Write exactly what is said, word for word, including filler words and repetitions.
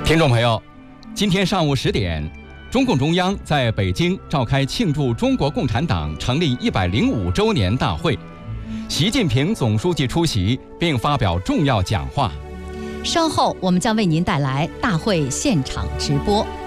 听众朋友，今天上午十点，中共中央在北京召开庆祝中国共产党成立一百零五周年大会，习近平总书记出席并发表重要讲话。 稍后我们将为您带来大会现场直播。